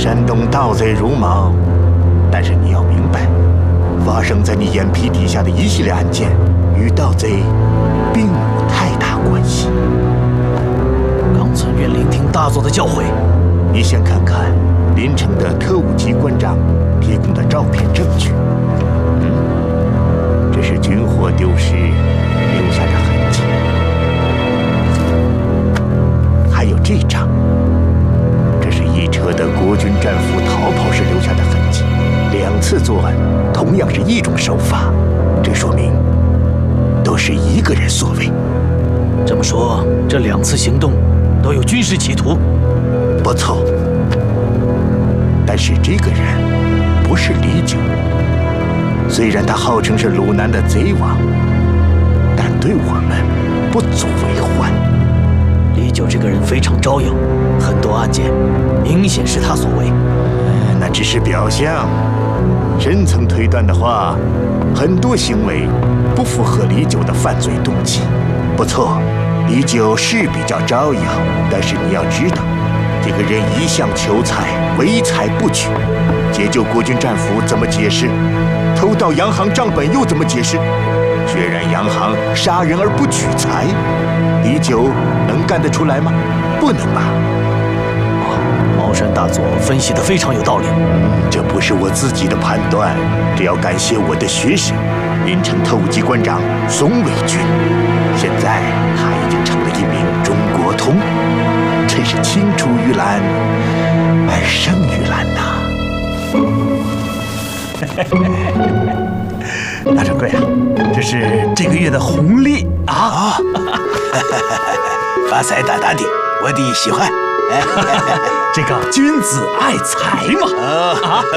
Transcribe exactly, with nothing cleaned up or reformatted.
山东盗贼如毛，但是你要明白，发生在你眼皮底下的一系列案件，与盗贼并无太大关系。 冈村愿聆听大佐的教诲。 你先看看临城的特务机关长提供的照片证据。嗯，这是军火丢失留下的痕迹。还有这张，这是一车的国军战俘逃跑时留下的痕迹。两次作案，同样是一种手法，这说明都是一个人所为。 这么说，这两次行动都有军事企图？ 不错，但是这个人不是李九。虽然他号称是鲁南的贼王，但对我们不足为患。 李九这个人非常招摇，很多案件明显是他所为。 呃、那只是表象，深层推断的话，很多行为不符合李九的犯罪动机。不错，李九是比较招摇，但是你要知道，这个人一向求财，唯财不取。解救国军战俘怎么解释？偷盗洋行账本又怎么解释？血染洋行，杀人而不取财，李九能干得出来吗？不能吧？ 哦，茅山大佐分析得非常有道理。 嗯，这不是我自己的判断，这要感谢我的学生，临城特务机关长宋伟军。现在他已经成了一名中国通，真是青出于蓝而胜于蓝呐！ 大掌柜啊，这是这个月的红利啊！ 发财大大的，我的喜欢。 这个君子爱财嘛。啊